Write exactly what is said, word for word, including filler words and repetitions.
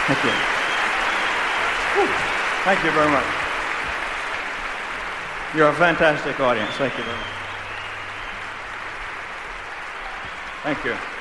Thank you. Thank you very much. You're a fantastic audience. Thank you very much. Thank you.